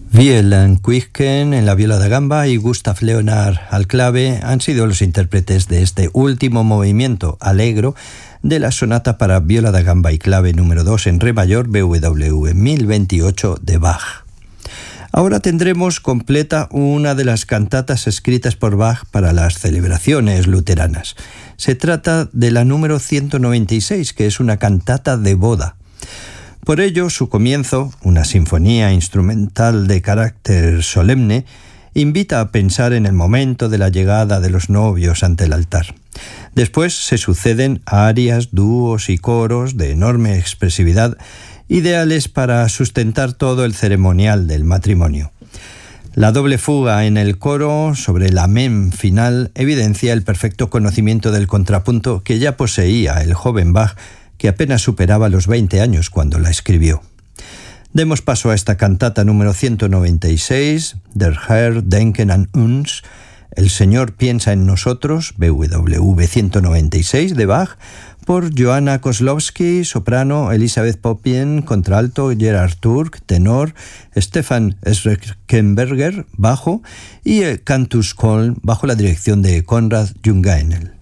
Violin-Quicken en la viola da gamba y Gustav Leonhard al clave han sido los intérpretes de este último movimiento allegro de la sonata para viola da gamba y clave número 2 en re mayor BWV 1028 de Bach. Ahora tendremos completa una de las cantatas escritas por Bach para las celebraciones luteranas. Se trata de la número 196, que es una cantata de boda. Por ello, su comienzo, una sinfonía instrumental de carácter solemne, invita a pensar en el momento de la llegada de los novios ante el altar. Después se suceden arias, dúos y coros de enorme expresividad, ideales para sustentar todo el ceremonial del matrimonio. La doble fuga en el coro sobre el amén final evidencia el perfecto conocimiento del contrapunto que ya poseía el joven Bach, que apenas superaba los 20 años cuando la escribió. Demos paso a esta cantata número 196, Der Herr denken an uns, El Señor piensa en nosotros, BWV 196 de Bach, por Joanna Koslowski, soprano, Elisabeth Poppien, contralto, Gerhard Turk, tenor, Stefan Schreckenberger, bajo, y Cantus Köln, bajo la dirección de Konrad Jungainel.